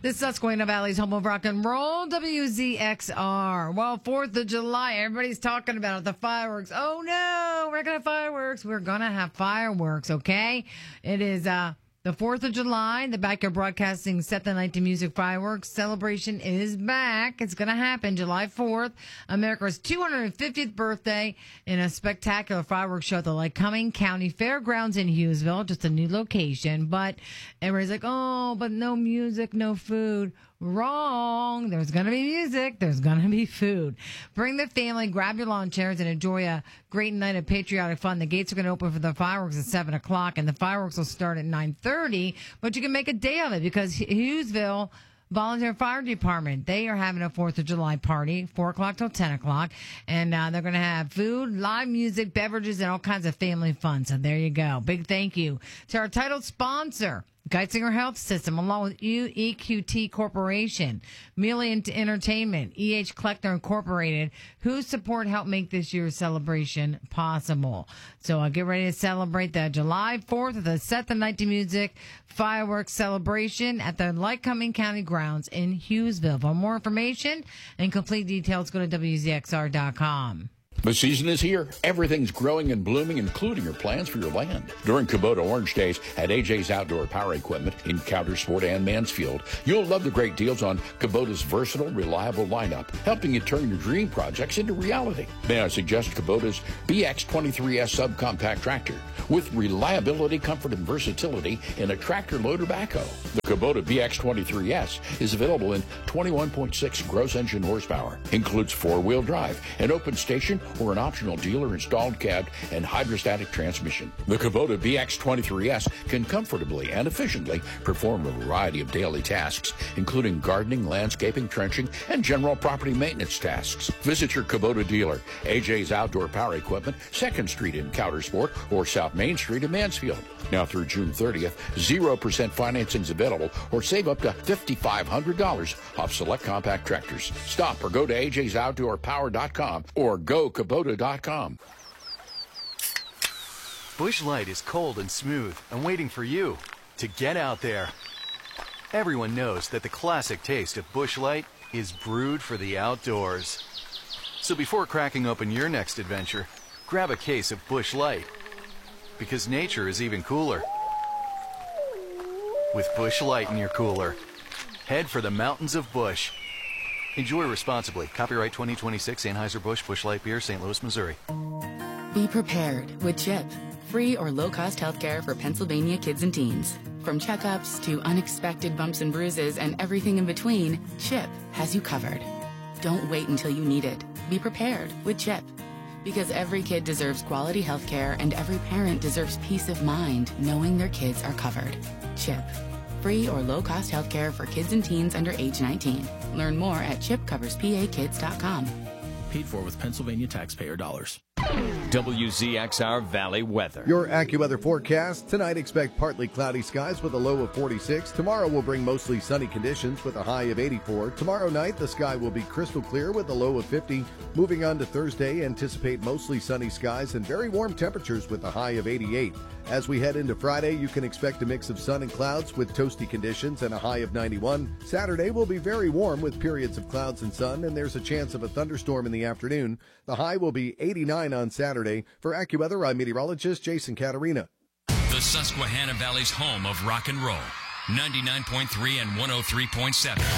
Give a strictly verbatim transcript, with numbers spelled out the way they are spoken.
This is Susquehanna Valley's home of rock and roll, W Z X R. Well, fourth of July, everybody's talking about it, the fireworks. Oh, no, we're not going to have fireworks. We're going to have fireworks, okay? It is uh, the fourth of July. The Backyard Broadcasting Set the Night to Music Fireworks celebration is back. It's going to happen July fourth, America's two hundred fiftieth birthday, in a spectacular fireworks show at the Lycoming County Fairgrounds in Hughesville, just a new location. But everybody's like, oh, but no music, no food. Wrong. There's going to be music. There's going to be food. Bring the family, grab your lawn chairs, and enjoy a great night of patriotic fun. The gates are going to open for the fireworks at seven o'clock, and the fireworks will start at nine thirty, but you can make a day of it because Hughesville Volunteer Fire Department, they are having a fourth of July party, four o'clock till ten o'clock, and uh, they're going to have food, live music, beverages, and all kinds of family fun. So there you go. Big thank you to our title sponsor, Geisinger Health System, along with U E Q T Corporation, Mealy Entertainment, E H Collector Incorporated, whose support helped make this year's celebration possible. So uh, get ready to celebrate the July fourth of the Set the Night to Music fireworks celebration at the Lycoming County grounds in Hughesville. For more information and complete details, go to W Z X R dot com. The season is here. Everything's growing and blooming, including your plans for your land. During Kubota Orange Days at A J's Outdoor Power Equipment in Countersport and Mansfield, you'll love the great deals on Kubota's versatile, reliable lineup, helping you turn your dream projects into reality. May I suggest Kubota's B X twenty-three S subcompact tractor with reliability, comfort, and versatility in a tractor loader backhoe. The Kubota B X twenty-three S is available in twenty-one point six gross engine horsepower, includes four-wheel drive, an open station, or an optional dealer-installed cab and hydrostatic transmission. The Kubota B X twenty-three S can comfortably and efficiently perform a variety of daily tasks, including gardening, landscaping, trenching, and general property maintenance tasks. Visit your Kubota dealer, A J's Outdoor Power Equipment, second Street in Countersport, or South Main Street in Mansfield. Now through June thirtieth, zero percent financing is available, or save up to five thousand five hundred dollars off select compact tractors. Stop or go to A J's Outdoor Power dot com or go Kubota dot com. Busch Light is cold and smooth and waiting for you to get out there. Everyone knows that the classic taste of Busch Light is brewed for the outdoors. So before cracking open your next adventure, grab a case of Busch Light, because nature is even cooler with Busch Light in your cooler. Head for the mountains of Busch. Enjoy responsibly. Copyright twenty twenty-six Anheuser-Busch Busch Light Beer, Saint Louis, Missouri. Be prepared with CHIP, free or low-cost healthcare for Pennsylvania kids and teens. From checkups to unexpected bumps and bruises and everything in between, CHIP has you covered. Don't wait until you need it. Be prepared with CHIP. Because every kid deserves quality healthcare and every parent deserves peace of mind knowing their kids are covered. CHIP. Free or low-cost healthcare for kids and teens under age nineteen. Learn more at chip covers p a kids dot com. Paid for with Pennsylvania taxpayer dollars. W Z X R Valley weather. Your AccuWeather forecast. Tonight, expect partly cloudy skies with a low of forty-six. Tomorrow will bring mostly sunny conditions with a high of eighty-four. Tomorrow night, the sky will be crystal clear with a low of fifty. Moving on to Thursday, anticipate mostly sunny skies and very warm temperatures with a high of eighty-eight. As we head into Friday, you can expect a mix of sun and clouds with toasty conditions and a high of ninety-one. Saturday will be very warm with periods of clouds and sun, and there's a chance of a thunderstorm in the afternoon. The high will be eighty-nine on Saturday. For AccuWeather, I'm meteorologist Jason Caterina. The Susquehanna Valley's home of rock and roll, ninety-nine point three and one oh three point seven.